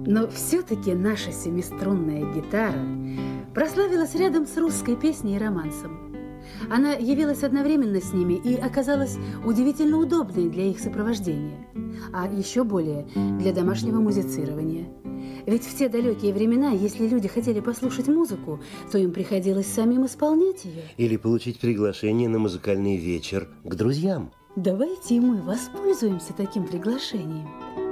Но все-таки наша семиструнная гитара прославилась рядом с русской песней и романсом. Она явилась одновременно с ними и оказалась удивительно удобной для их сопровождения, а еще более для домашнего музицирования. Ведь в те далекие времена, если люди хотели послушать музыку, то им приходилось самим исполнять ее. Или получить приглашение на музыкальный вечер к друзьям. Давайте и мы воспользуемся таким приглашением.